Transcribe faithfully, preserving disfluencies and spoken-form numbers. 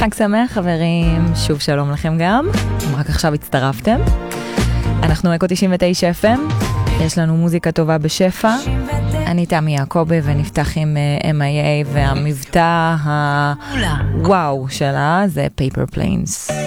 חג שמח חברים, שוב שלום לכם גם, אם רק עכשיו הצטרפתם. אנחנו אקו תשעים ותשע אף אם, יש לנו מוזיקה טובה בשפע. אני תמי יעקובי ונפתח עם אם איי איי והמבטא הוואו שלה זה Paper Planes.